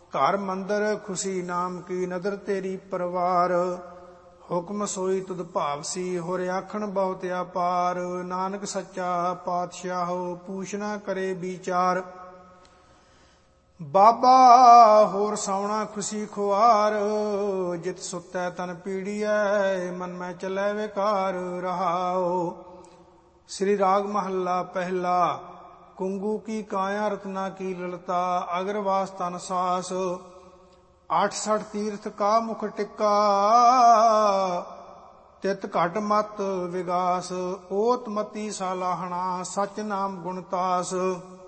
ਘਰ ਮੰਦਰ ਖੁਸ਼ੀ ਨਾਮ ਕੀ ਨਦਰ ਤੇਰੀ ਪਰਵਾਰ। ਹੁਕਮ ਸੋਈ ਤੁਧ ਭਾਵਸੀ ਹੋਰ ਆਖਣ ਬਹੁਤ ਅਪਾਰ। ਨਾਨਕ ਸੱਚਾ ਪਾਤਸ਼ਾਹੋ ਪੂਛ ਨਾ ਕਰੇ ਵਿਚਾਰ। ਬਾਬਾ ਹੋਰ ਸੌਣਾ ਖੁਸ਼ੀ ਖੁਆਰ। ਜਿਤ ਸੁਤੈ ਤਨ ਪੀੜੀਐ ਮਨ ਮੈਂ ਚਲੈ ਵਿਕਾਰ ਰਹਾਓ। ਸ੍ਰੀ ਰਾਗ ਮਹੱਲਾ ਪਹਿਲਾ। ਕੁੰਗੂ ਕੀ ਕਾਇਆ ਰਤਨਾ ਕੀ ਲਲਤਾ ਅਗਰਵਾਸ ਤਨ ਸਾਸ। 68 ਤੀਰਥ ਕਾ ਮੁਖ ਟਿੱਕਾ ਤਿਤ ਘਟ ਮਤ ਵਿਗਾਸ। ਓਤ ਮਤੀ ਸਾਲਾਹਣਾ ਸਚ ਨਾਮ ਗੁਣਤਾਸ।